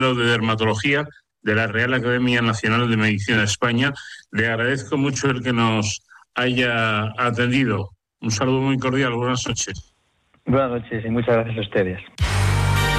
de Dermatología de la Real Academia Nacional de Medicina de España. Le agradezco mucho el que nos haya atendido. Un saludo muy cordial, buenas noches. Buenas noches y muchas gracias a ustedes.